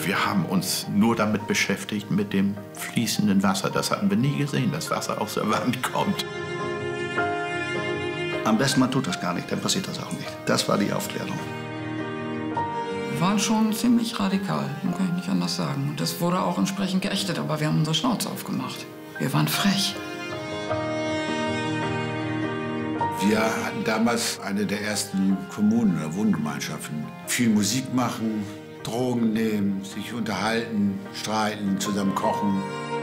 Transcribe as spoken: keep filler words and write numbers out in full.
Wir haben uns nur damit beschäftigt, mit dem fließenden Wasser. Das hatten wir nie gesehen, dass Wasser aus der Wand kommt. Am besten man tut das gar nicht, dann passiert das auch nicht. Das war die Aufklärung. Wir waren schon ziemlich radikal, kann ich nicht anders sagen. Und das wurde auch entsprechend geächtet, aber wir haben unsere Schnauze aufgemacht. Wir waren frech. Wir hatten damals eine der ersten Kommunen oder Wohngemeinschaften. Viel Musik machen, Drogen nehmen, sich unterhalten, streiten, zusammen kochen.